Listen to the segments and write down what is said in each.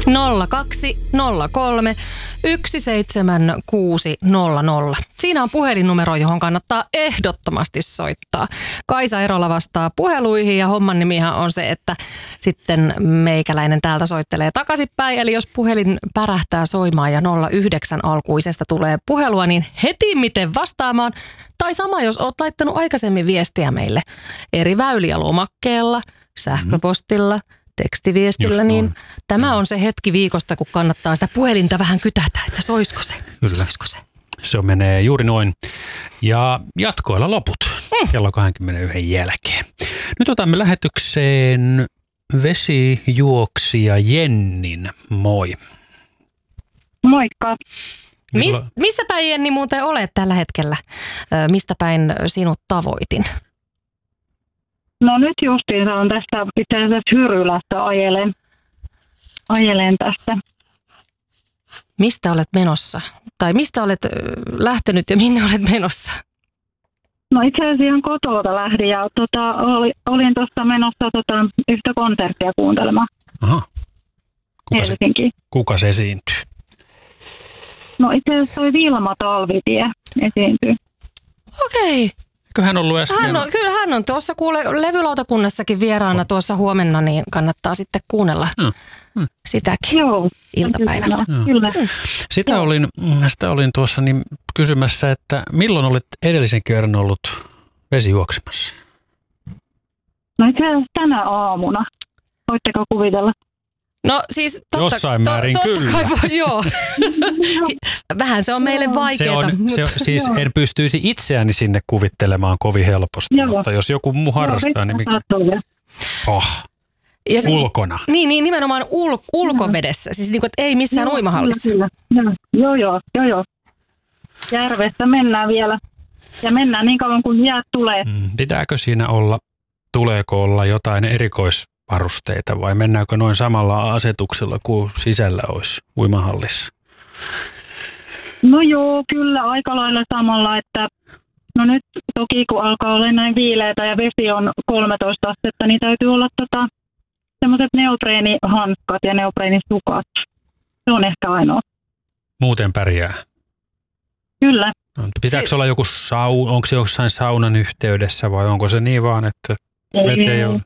0203 17600. Siinä on puhelinnumero, johon kannattaa ehdottomasti soittaa. Kaisa Erola vastaa puheluihin ja homman nimihan on se, että sitten meikäläinen täältä soittelee takaisinpäin. Eli jos puhelin pärähtää soimaan ja 09 alkuisesta tulee puhelua, niin heti miten vastaamaan. Tai sama, jos oot laittanut aikaisemmin viestiä meille eri väyliä lomakkeella, sähköpostilla, tekstiviestillä, niin tämä on se hetki viikosta, kun kannattaa sitä puhelinta vähän kytätä, että soisko se. Soisko se. Se menee juuri noin. Ja jatkoilla loput kello 21 jälkeen. Nyt otamme lähetykseen vesijuoksija Jennin. Moi. Moikka. Missä päin, Jenni, muuten olet tällä hetkellä? Mistä päin sinut tavoitin? No nyt justiinsa on tästä itse asiassa Hyrylästä ajelen tästä. Mistä olet menossa? Tai mistä olet lähtenyt ja minne olet menossa? No itse asiassa ihan kotoa lähdin ja olin tuossa menossa yhtä konserttia kuuntelemaan. Aha. Kuka se esiintyy? No itse asiassa toi Vilma Talvitie esiintyy. Okei. Eikö hän ollut äsken? Kyllä hän on tuossa levylautakunnassakin vieraana tuossa huomenna, niin kannattaa sitten kuunnella sitäkin iltapäivällä. Kyllä. Sitä olin tuossa niin kysymässä, että milloin olet edellisen kerran ollut vesijuoksemassa? No itse asiassa tänä aamuna. Voitteko kuvitella? No siis jossain määrin kyllä. Joo. Vähän se on meille vaikeaa. Siis en pystyisi itseäni sinne kuvittelemaan kovin helposti, mutta jos joku muu harrastaa, niin ja siis, ulkona. Niin nimenomaan ulkovedessä, siis niin kuin, että ei missään uimahallissa. Kyllä. Joo. Järvessä mennään vielä ja mennään niin kauan kuin jäät tulee. Pitääkö siinä tuleeko olla jotain erikoisvarusteita vai mennäänkö noin samalla asetuksella kuin sisällä olisi uimahallissa? No joo, kyllä aika lailla samalla, että no nyt toki kun alkaa olla näin viileätä ja vesi on 13 astetta, niin täytyy olla semmoiset neopreenihanskat ja neopreenisukat. Se on ehkä ainoa. Muuten pärjää. Kyllä. Pitääkö olla joku onko se jossain saunan yhteydessä vai onko se niin vaan, että veteen ei ole?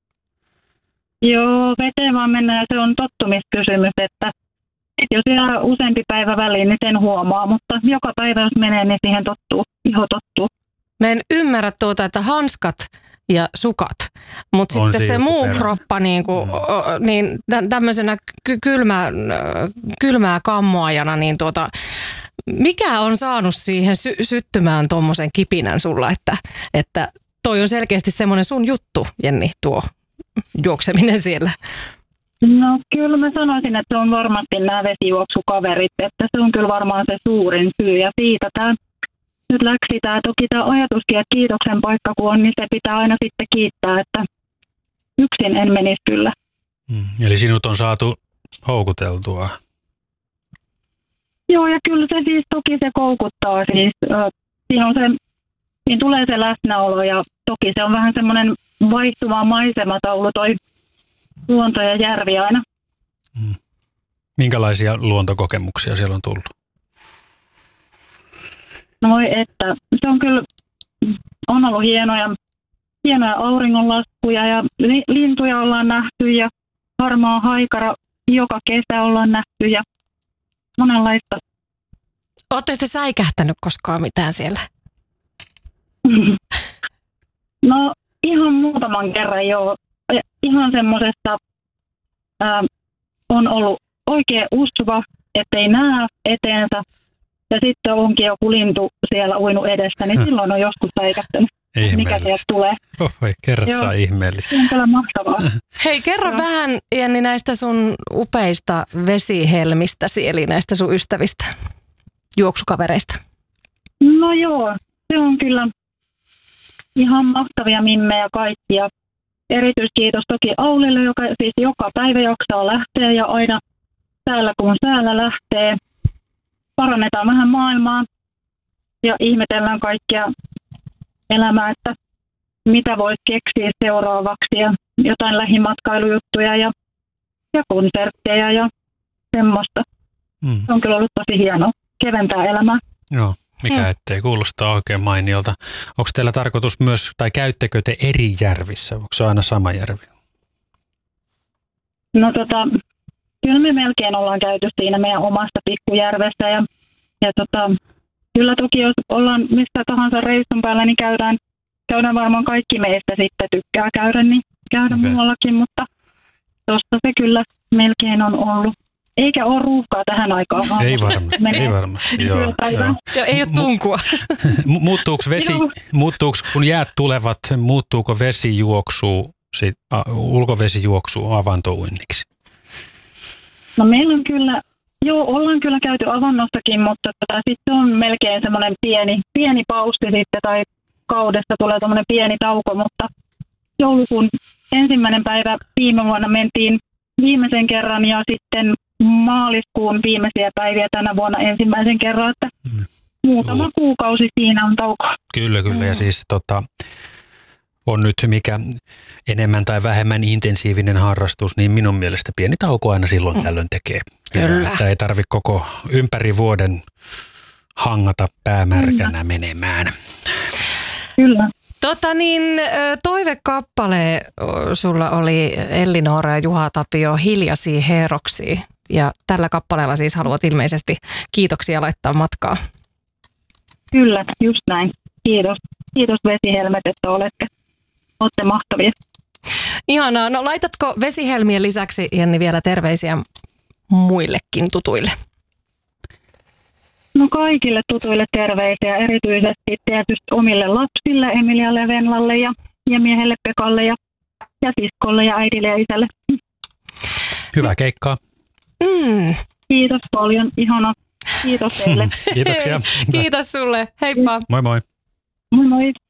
Joo, veteen vaan mennään ja se on tottumiskysymys, että jos jää useampi päivä väliin, niin sen huomaa, mutta joka päivä jos menee, niin siihen iho tottuu. Mä en ymmärrä että hanskat ja sukat, mutta sitten se muu kroppa niin tämmöisenä kylmää kammoajana, niin mikä on saanut siihen syttymään tommosen kipinän sulla, että toi on selkeästi semmoinen sun juttu, Jenni, tuo juokseminen siellä? No kyllä mä sanoisin, että se on varmasti nämä vesijuoksukaverit, että se on kyllä varmaan se suurin syy ja siitä nyt läksi toki tämä ajatuskin, että kiitoksen paikka kun on, niin se pitää aina sitten kiittää, että yksin en menisi kyllä. Eli sinut on saatu houkuteltua? Joo ja kyllä se siis toki se koukuttaa siis, siinä tulee se läsnäolo ja toki se on vähän semmoinen vaihtuva maisemataulu toi luonto ja järvi aina. Minkälaisia luontokokemuksia siellä on tullut? No että se on kyllä, on ollut hienoja auringonlaskuja ja lintuja ollaan nähty ja harmaa haikara joka kesä ollaan nähty ja monenlaista. Oletteko te säikähtänyt koskaan mitään siellä? No ihan muutaman kerran joo. Ihan semmoisesta on ollut oikein usva, ettei näe eteensä. Ja sitten onkin joku lintu siellä uinut edessä, niin silloin on joskus säikähtänyt. Mikä sieltä tulee. Kerrassaan ihmeellistä. Se on kyllä mahtavaa. Hei, kerro vähän, Jenni, näistä sun upeista vesihelmistäsi, eli näistä sun ystävistä, juoksukavereista. No joo, se on kyllä ihan mahtavia mimmejä kaikkia. Erityiskiitos toki Aulille, joka siis joka päivä jaksaa lähteä ja aina täällä kun säällä lähtee. Parannetaan vähän maailmaa ja ihmetellään kaikkia elämää, että mitä voisi keksiä seuraavaksi ja jotain lähimatkailujuttuja ja konsertteja ja semmoista. Se on kyllä ollut tosi hienoa, keventää elämää. Joo, mikä ettei kuulostaa oikein mainiolta. Onko teillä tarkoitus myös, tai käyttekö te eri järvissä? Onko se aina sama järvi? No kyllä me melkein ollaan käyty siinä meidän omassa pikkujärvessä ja kyllä toki jos ollaan missä tahansa reissun päällä, niin käydään varmaan kaikki meistä sitten tykkää käydä, niin käydä muuallakin, mutta tuossa se kyllä melkein on ollut. Eikä ole ruuhkaa tähän aikaan. Vaan ei varmasti, joo. Joo, ei ole tunkua. Muuttuuko, kun jäät tulevat, muuttuuko ulkovesijuoksu avantouinniksi? No meillä on kyllä, ollaan kyllä käyty avannossakin, mutta sitten on melkein semmoinen pieni paussi sitten, tai kaudessa tulee semmoinen pieni tauko, mutta joulukuun 1. päivä viime vuonna mentiin viimeisen kerran ja sitten maaliskuun viimeisiä päiviä tänä vuonna ensimmäisen kerran, että muutama kuukausi siinä on tauko. Kyllä, ja siis on nyt mikä enemmän tai vähemmän intensiivinen harrastus, niin minun mielestä pieni tauko aina silloin tällöin tekee. Kyllä. Että ei tarvitse koko ympäri vuoden hangata päämärkänä menemään. Kyllä. Toivekappale sulla oli Elli-Noora ja Juha Tapio Hiljaisia heroksia. Ja tällä kappaleella siis haluat ilmeisesti kiitoksia laittaa matkaa. Kyllä, just näin. Kiitos Vesihelmet, että olette mahtavia. Ihanaa. No laitatko Vesihelmien lisäksi, Jenni, vielä terveisiä muillekin tutuille? No kaikille tutuille terveisiä, erityisesti tietysti omille lapsille, Emilialle ja Venlalle ja miehelle Pekalle ja siskolle ja äidille ja isälle. Hyvää keikkaa. Kiitos paljon, ihana. Kiitos teille. Kiitoksia. Kiitos sulle. Heippa. Moi moi. Moi moi.